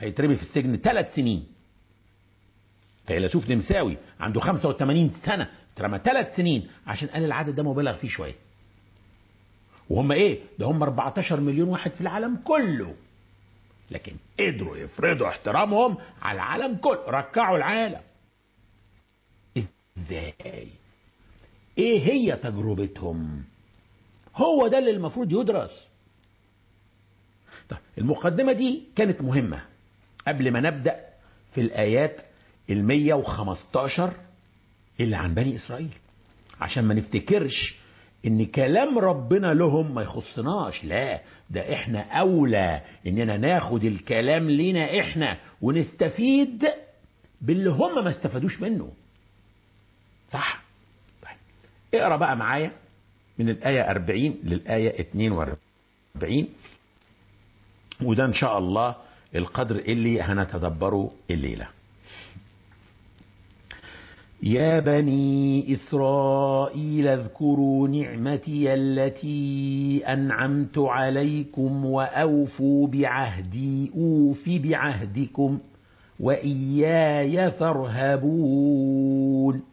هيترمي في السجن 3 سنين. فيلسوف نمساوي عنده 85 سنة اترمى 3 سنين عشان قال العدد ده مبالغ فيه شوية. وهم ايه ده؟ هم 14 مليون واحد في العالم كله، لكن قدروا يفرضوا احترامهم على العالم كله، ركعوا العالم. ازاي؟ ايه هي تجربتهم؟ هو ده اللي المفروض يدرس. طيب المقدمة دي كانت مهمة قبل ما نبدأ في الآيات 115 اللي عن بني إسرائيل، عشان ما نفتكرش ان كلام ربنا لهم ما يخصناش. لا، ده احنا اولى اننا ناخد الكلام لينا احنا ونستفيد باللي هم ما استفادوش منه. صح؟ طيب اقرا بقى معايا من الآية 40 للآية 42، وده ان شاء الله القدر اللي هنتدبره الليلة. يا بني إسرائيل اذكروا نعمتي التي أنعمت عليكم وأوفوا بعهدي أوف بعهدكم وإياي فارهبون.